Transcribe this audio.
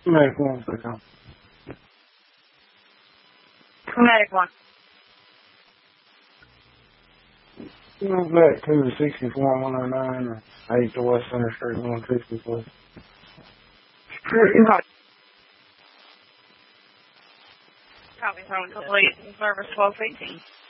Medic 1, second. Medic 1. Move back to the 64 109 8 to West Center Street 160, please. Copy, phone complete. Service 1218.